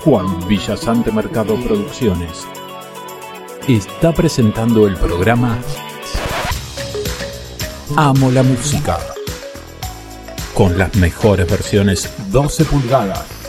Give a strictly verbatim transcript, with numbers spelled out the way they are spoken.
Juan Villasante Mercado Producciones está presentando el programa Amo la Música, con las mejores versiones doce pulgadas.